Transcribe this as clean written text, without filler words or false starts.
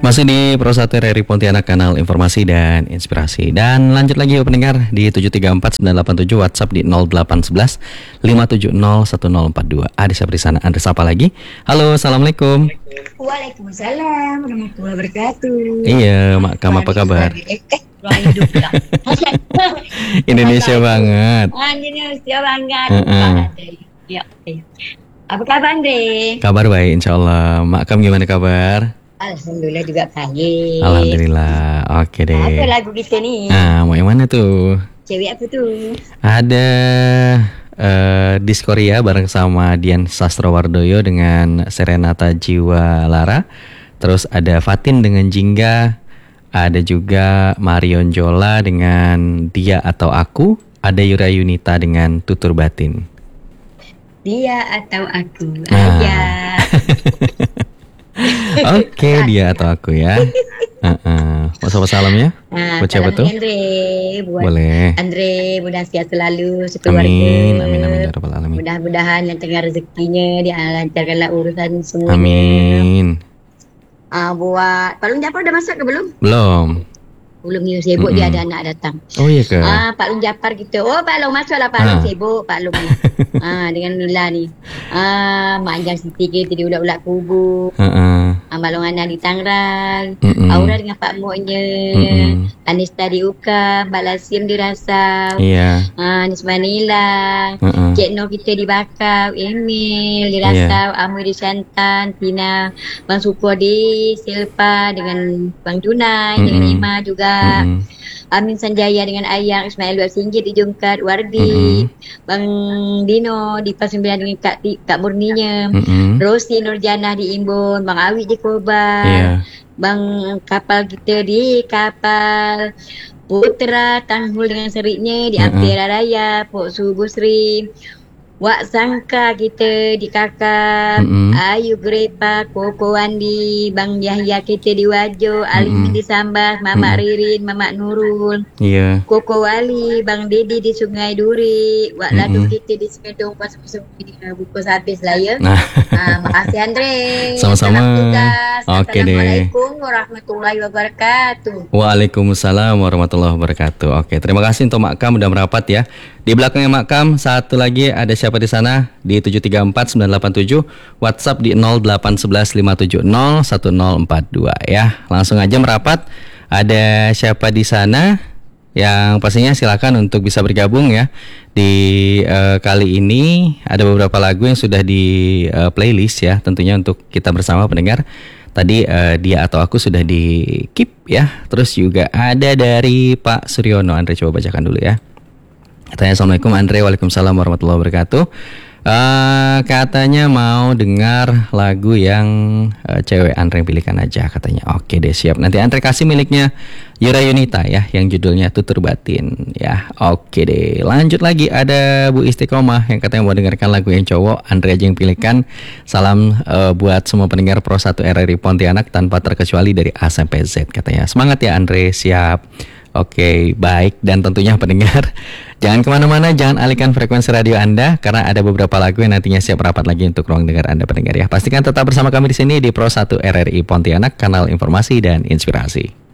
Masih di Pro 1 RRI Pontianak, kanal informasi dan inspirasi. Dan lanjut lagi pendengar di 734-987, WhatsApp di 0811 570 1042. Ada siapa di sana? Andre sapa lagi. Halo, assalamualaikum. Waalaikumsalam warahmatullahi wabarakatuh. Iya, Mak Kam, apa kabar? Indonesia banget. Indonesia banget. Ya. Apa kabar, Andre? Kabar baik, insya Allah. Mak Kam gimana kabar? Alhamdulillah juga baik. Alhamdulillah, oke deh. Apa lagu kita nih? Mau yang mana tuh? Cewek apa tuh? Ada Diskoria bareng sama Dian Sastrowardoyo dengan Serenata Jiwa Lara. Terus ada Fatin dengan Jingga. Ada juga Marion Jola dengan Dia atau Aku. Ada Yura Yunita dengan Tutur Batin. Dia atau Aku aja. Oke, Dia atau Aku ya. Mau sapa salam ya? Buat siapa tuh? Andre, buat boleh. Andre, mudah sehat selalu sekeluarga. Amin ya rabbal alamin. Mudah-mudahan yang tengah rezekinya dilancarkanlah urusan semuanya. Amin. Buat Pak Lung Japar udah masak ke belum? Belum ni, sibuk dia ada anak datang. Oh iya ke? Pak Lung Japar gitu. Oh Pak Lung masuklah, Pak Lung sibuk Pak Lung ni. Dengan Mila ni. Mak Anjang Siti kita di ulat-ulat kubu. Mak Long Ana di Tangerang. Aura dengan Pak Moknya. Anista di Uka. Mbak Lasim di Rasau. Iya. Nisma Nila. Cik Noh kita di Bakau. Emil di Rasau. Amu di Santan. Tina. Bang Supo di Silpa. Dengan Bang Junai. Dengan Ima juga. Amin Sanjaya dengan Ayang. Ismail Luar Singgit di Jungkat. Wardi. Bang Dino di Pas 9 dengan Kak Murninya. Rosi Nurjanah di Imbun. Bang Awi di Kobar. Bang Kapal kita di Kapal. Putra Tanghul dengan seriknya di Ampera Raya. Pok Subuh Sri. Wak Sangka kita di Kakak. Ayu Grepa, Koko Wandi, Bang Yahya kita di Wajo, Alimin di Sambas, Mamak Ririn, Mamak Nurul, Koko Wali, Bang Dedi di Sungai Duri, Wak Ladu kita di Semedong, pas bungkus habis lah ya. Makasih Andre. Sama-sama. Oke deh. Assalamualaikum warahmatullahi wabarakatuh. Waalaikumsalam warahmatullahi wabarakatuh. Oke, terima kasih untuk Mak Kam udah merapat ya. Di belakangnya Mak Kam, satu lagi ada siapa di sana di 734-987, WhatsApp di 0811 570 1042 ya. Langsung aja merapat. Ada siapa di sana? Yang pastinya silakan untuk bisa bergabung ya. Di kali ini ada beberapa lagu yang sudah di playlist ya, tentunya untuk kita bersama pendengar. Tadi Dia atau Aku sudah di keep ya. Terus juga ada dari Pak Suryono. Andre coba bacakan dulu ya. Katanya Assalamualaikum Andre. Waalaikumsalam warahmatullahi wabarakatuh. Katanya mau dengar lagu yang cewek Andre pilihkan aja katanya. Oke deh, siap. Nanti Andre kasih miliknya Yura Yunita ya, yang judulnya Tutur Batin ya. Oke deh, lanjut lagi ada Bu Istiqomah yang katanya mau dengarkan lagu yang cowok. Andre aja yang pilihkan. Salam buat semua pendengar Pro 1 RRI Pontianak tanpa terkecuali dari A sampai Z katanya. Semangat ya Andre, siap. Oke, baik. Dan tentunya pendengar, jangan kemana-mana, jangan alihkan frekuensi radio Anda, karena ada beberapa lagu yang nantinya siap rapat lagi untuk ruang dengar Anda pendengar ya. Pastikan tetap bersama kami di sini di Pro 1 RRI Pontianak, kanal informasi dan inspirasi.